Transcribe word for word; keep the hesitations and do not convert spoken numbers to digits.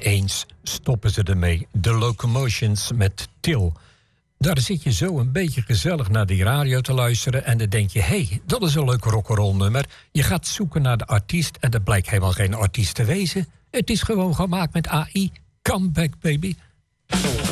ineens stoppen ze ermee. The Locomotions met Til. Daar zit je zo een beetje gezellig naar die radio te luisteren en dan denk je, hé, hey, dat is een leuk rock'n'roll nummer. Je gaat zoeken naar de artiest en dat blijkt helemaal geen artiest te wezen. Het is gewoon gemaakt met A I. Come back, baby.